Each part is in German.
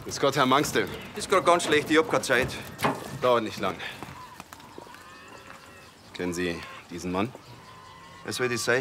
Grüß Gott, Herr Mangstel. Ist gerade ganz schlecht, ich hab keine Zeit. Dauert nicht lang. Kennen Sie diesen Mann? Was soll das sein?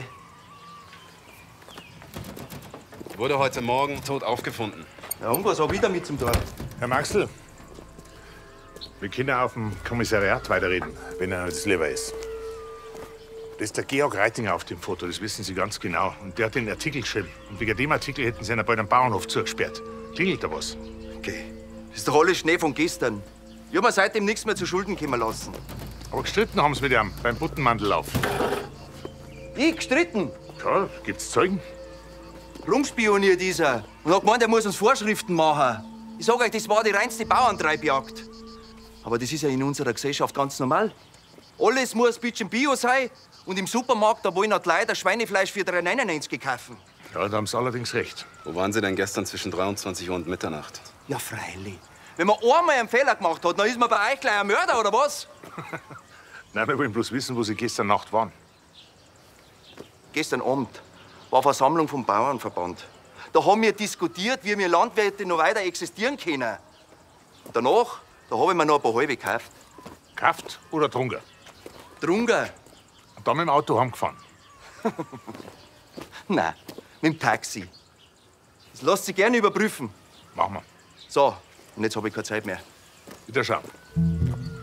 Wurde heute Morgen tot aufgefunden. Ja, und was hab ich damit zum Tor? Herr Maxl, wir können auf dem Kommissariat weiterreden, wenn er das lieber ist. Das ist der Georg Reitinger auf dem Foto, das wissen Sie ganz genau. Und der hat den Artikel geschrieben. Und wegen dem Artikel hätten Sie einen bald einen Bauernhof zugesperrt. Klingelt da was? Okay. Das ist doch alles Schnee von gestern. Ich hab mir seitdem nichts mehr zu Schulden kommen lassen. Aber gestritten haben Sie mit ihm beim Buttenmandellauf. Ich gestritten? Ja, gibt's Zeugen? Rumspioniert dieser. Und hat gemeint, er muss uns Vorschriften machen. Ich sag euch, das war die reinste Bauerntreibjagd. Aber das ist ja in unserer Gesellschaft ganz normal. Alles muss ein bisschen Bio sein. Und im Supermarkt, da wollen halt Leute Schweinefleisch für 3,99 kaufen. Ja, da haben Sie allerdings recht. Wo waren Sie denn gestern zwischen 23 Uhr und Mitternacht? Ja, freilich. Wenn man einmal einen Fehler gemacht hat, dann ist man bei euch gleich ein Mörder, oder was? Nein, wir wollen bloß wissen, wo Sie gestern Nacht waren. Gestern Abend war Versammlung vom Bauernverband. Da haben wir diskutiert, wie wir Landwirte noch weiter existieren können. Und danach, da habe ich mir noch ein paar halbe gekauft. Kauft oder trunken? Trunken? Und dann mit dem Auto heimgefahren. Nein, mit dem Taxi. Das lässt sich gerne überprüfen. Machen wir. So, und jetzt habe ich keine Zeit mehr. Wiederschauen.